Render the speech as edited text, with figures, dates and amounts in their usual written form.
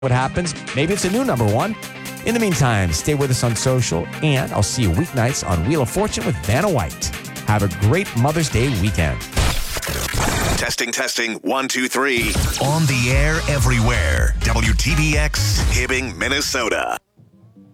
what happens. Maybe it's a new number one. In the meantime, stay with us on social, and I'll see you weeknights on Wheel of Fortune with Vanna White. Have a great Mother's Day weekend. Testing. 1, 2, 3. On the air everywhere. WTBX, Hibbing, Minnesota.